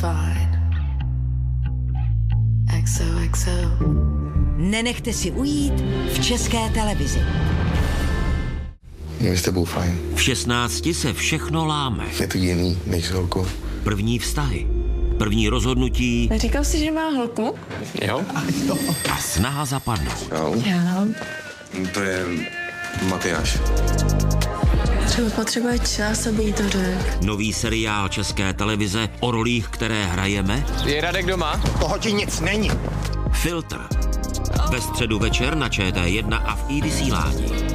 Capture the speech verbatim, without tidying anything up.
fine. X O X O. Nenechte si ujít v České televizi. Je s tebou fajn. V šestnácti se všechno láme. Je to jiný než s holkou. První vztahy, první rozhodnutí. Říkal jsi, že má holku? Jo? A snaha zapadnout. Jo. Já. To je Matyáš. Třeba potřebuje čas, aby jí to řekl. Nový seriál České televize o rolích, které hrajeme. Je Radek doma? Toho ti nic není. Filtr. Ve středu večer na Č T jedna a v iVysílání.